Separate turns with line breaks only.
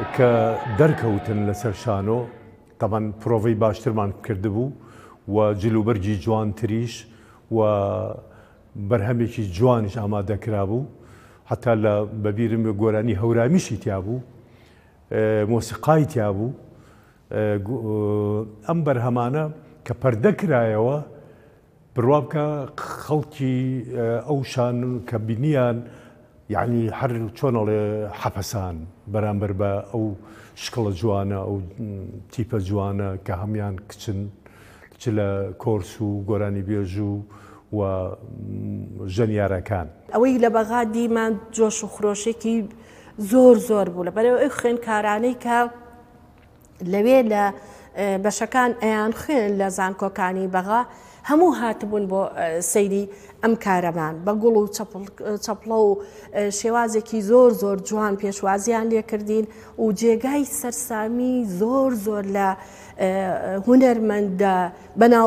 کە دەرکەوتن لەسەر شانۆ تەمان پرۆڤەی باشترمان کردبوو و جلوبەرگی جوانتریش و بەرهەمێکی جوانیش ئامادەکرا بوو حتا لە بەبیرم گۆرانی هەورامیشی تیا بوو مۆسیقای تیا بوو ئەم بەرهەمانە کە پەردە کرایەوە بڕوا بکە خەڵکی ئەو شان کە بینیان یعنی هەر چۆنەڵێ حەپەسان بەرامبەر بە ئەو شکڵە جوانە ئەو تیپە جوانە کە هەمان کچ لە کۆرس و گۆرانی بێژ و ژەنیارەکان
ئەوەی لە بەغا دیمان جۆش و خرۆشێکی زۆر زۆر بوو لەبەرەوە ئەو خوێندکارانەی کە لەوێ لە بەشەکان ئەیان خوێن لە زانکۆکانی بەغا هەموو هاتبوون بۆ سەیری ئەم کارەمان بە گوڵ و چەپڵە و شێوازێکی زۆر زۆر جوان پێشوازیان لێکردین و جێگای سەرسامی زۆر زۆر لە هونەرمەندە بەناو